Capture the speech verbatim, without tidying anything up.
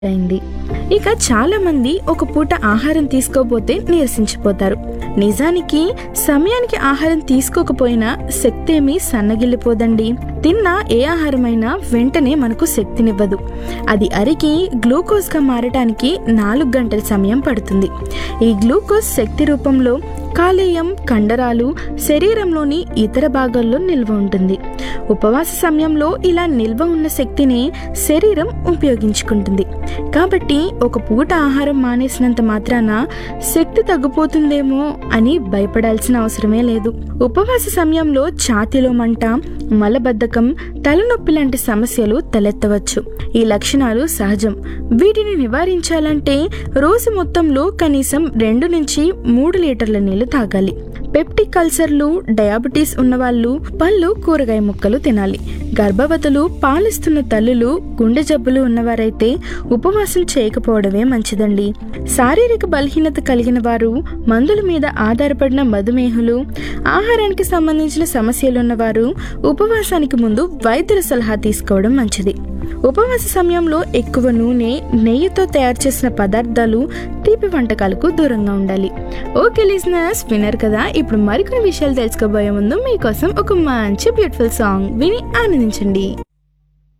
అయింది. ఇక చాలా మంది ఒక పూట ఆహారం తీసుకోకపోతే నీరసించిపోతారు. నిజానికి సమయానికి ఆహారం తీసుకోకపోయినా శక్తి ఏమీ సన్నగిల్లిపోదండి. తిన్న ఏ ఆహారమైనా వెంటనే మనకు శక్తినివ్వదు. అది అరిగి గ్లూకోజ్గా మారటానికి నాలుగు గంటల సమయం పడుతుంది. ఈ గ్లూకోజ్ శక్తి రూపంలో కాలేయం, కండరాలు, శరీరంలోని ఇతర భాగాల్లో నిల్వ ఉంటుంది. ఉపవాస సమయంలో ఇలా నిల్వ ఉన్న శక్తిని శరీరం ఉపయోగించుకుంటుంది. కాబట్టి ఒక పూట ఆహారం మానేసినంత మాత్రాన శక్తి తగ్గిపోతుందేమో అని భయపడాల్సిన అవసరమే లేదు. ఉపవాస సమయంలో ఛాతీలో మంట, మలబద్ధకం, తలనొప్పి లాంటి సమస్యలు తలెత్తవచ్చు. ఈ లక్షణాలు సహజం. వీటిని నివారించాలంటే రోజు మొత్తంలో కనీసం రెండు నుంచి మూడు లీటర్ల నీళ్లు తాగాలి. పెప్టిక్ అల్సర్లు, డయాబెటీస్ ఉన్నవాళ్ళు పళ్ళు, కూరగాయ ముక్కలు తినాలి. గర్భవతులు, పాలిస్తున్న తల్లులు, గుండె జబ్బులు ఉన్నవారైతే ఉపవాసం చేయకపోవడమే మంచిదండి. శారీరక బలహీనత కలిగిన వారు, మందుల మీద ఆధారపడిన మధుమేహులు, ఆహారానికి సంబంధించిన సమస్యలున్నవారు ఉపవాసానికి ముందు వైద్యుల సలహా తీసుకోవడం మంచిది. ఉపవాస సమయంలో ఎక్కువ నూనె, నెయ్యితో తయారు చేసిన పదార్థాలు, తీపి వంటకాలకు దూరంగా ఉండాలి. ఓకే లిజనర్స్, విన్నారు కదా. ఇప్పుడు మరికొన్ని విషయాలు తెలుసుకోబోయే ముందు మీకోసం ఒక మంచి బ్యూటిఫుల్ సాంగ్ విని ఆనందించండి.